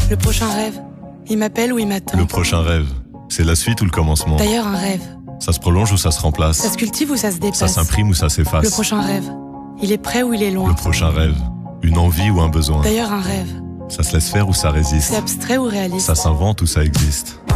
Le prochain rêve, il m'appelle ou il m'attend. Le prochain rêve, c'est la suite ou le commencement? D'ailleurs, un rêve, Ça se prolonge ou ça se remplace? ça se cultive ou ça se Ça dépasse. s'imprime ou ça s'efface? Le prochain rêve, il est près ou il est loin. Le prochain rêve, une envie ou un besoin? D'ailleurs, un rêve, Ça se laisse faire ou ça résiste? c'est abstrait ou réaliste. Ça s'invente ou ça existe?